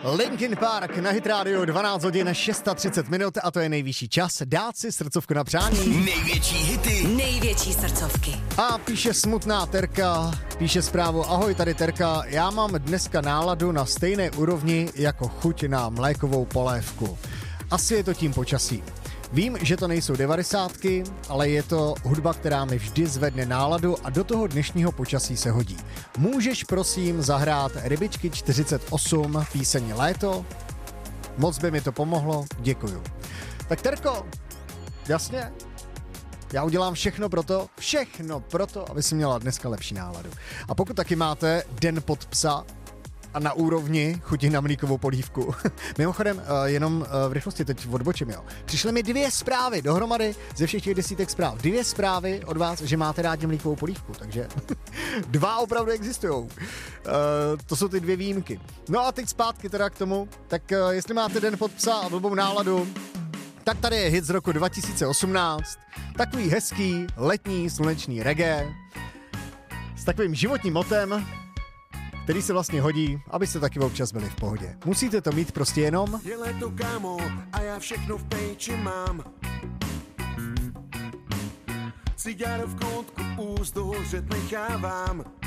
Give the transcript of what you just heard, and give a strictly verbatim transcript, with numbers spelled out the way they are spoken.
Linkin Park na Hit Radio, dvanáct hodin třicet šest minut a to je nejvyšší čas dát si srdcovku na přání. Největší hity, největší srdcovky. A píše smutná Terka, píše zprávu: ahoj, tady Terka, já mám dneska náladu na stejné úrovni jako chuť na mlékovou polévku. Asi je to tím počasí. Vím, že to nejsou devadesátky, ale je to hudba, která mi vždy zvedne náladu a do toho dnešního počasí se hodí. Můžeš prosím zahrát Rybičky čtyřicet osm, píseň Léto? Moc by mi to pomohlo, děkuju. Tak Terko, jasně, já udělám všechno pro to, všechno pro to, aby si měla dneska lepší náladu. A pokud taky máte Den pod psa a na úrovni chutí na mlíkovou polívku. Mimochodem, jenom v rychlosti teď odbočím, jo. Přišly mi dvě zprávy dohromady ze všech těch desítek zpráv. Dvě zprávy od vás, že máte rádi mlíkovou polívku, takže dva opravdu existujou. To jsou ty dvě výjimky. No a teď zpátky teda k tomu, tak jestli máte Den pod psa a blbou náladu, tak tady je hit z roku dva tisíce osmnáct. Takový hezký, letní, slunečný reggae s takovým životním motem, který se vlastně hodí, abyste taky občas byli v pohodě. Musíte to mít prostě jenom. Je léto, kámo, a já všechno v péči mám. Cigáro v koutku úst dohořet nechávám.